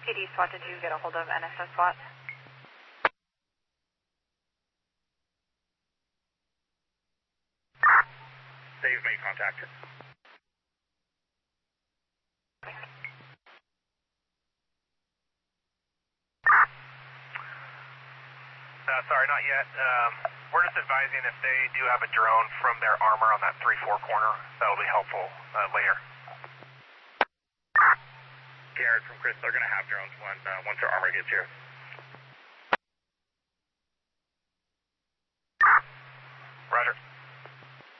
PD SWAT, did you get a hold of NSS SWAT? They've made contact. Sorry, not yet. We're just advising if they do have a drone from their armor on that 3-4 corner, that'll be helpful later. Garrett from Chris, they're going to have drones once their armor gets here.